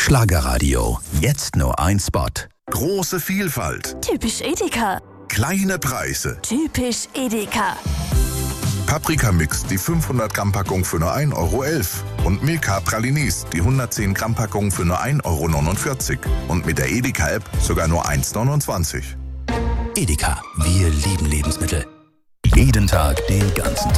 Schlagerradio. Jetzt nur ein Spot. Große Vielfalt. Typisch Edeka. Kleine Preise. Typisch Edeka. Paprikamix, die 500 Gramm Packung für nur 1,11 € und Milka Pralinis, die 110 Gramm Packung für nur 1,49 € und mit der Edeka-App sogar nur 1,29 €. Edeka, wir lieben Lebensmittel. Jeden Tag, den ganzen Tag.